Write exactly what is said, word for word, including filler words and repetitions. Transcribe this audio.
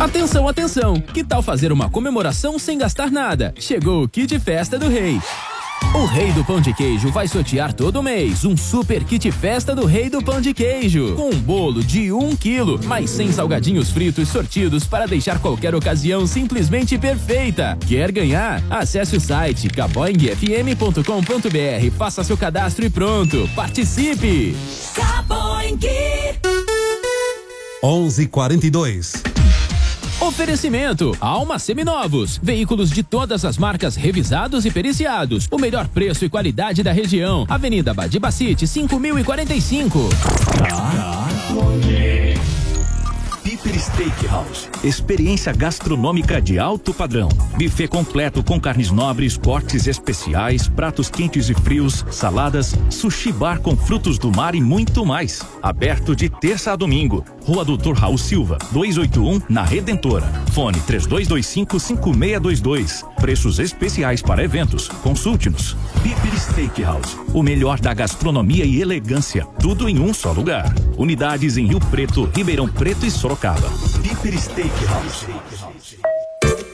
Atenção, atenção! Que tal fazer uma comemoração sem gastar nada? Chegou o Kit Festa do Rei. O Rei do Pão de Queijo vai sortear todo mês um super kit festa do Rei do Pão de Queijo. Com um bolo de um quilo, mais cem salgadinhos fritos sortidos para deixar qualquer ocasião simplesmente perfeita. Quer ganhar? Acesse o site caboing f m ponto com ponto b r, faça seu cadastro e pronto. Participe! Caboing onze e quarenta e dois. Oferecimento: Alma Seminovos. Veículos de todas as marcas revisados e periciados. O melhor preço e qualidade da região. Avenida Badibacite, cinco mil e quarenta e cinco. Piper Steakhouse. Experiência gastronômica de alto padrão. Buffet completo com carnes nobres, cortes especiais, pratos quentes e frios, saladas, sushi bar com frutos do mar e muito mais. Aberto de terça a domingo. Rua Doutor Raul Silva, duzentos e oitenta e um, na Redentora. Fone três dois dois cinco, cinco seis dois dois. Preços especiais para eventos. Consulte-nos. Piper Steakhouse. O melhor da gastronomia e elegância. Tudo em um só lugar. Unidades em Rio Preto, Ribeirão Preto e Sorocaba. Piper Steakhouse.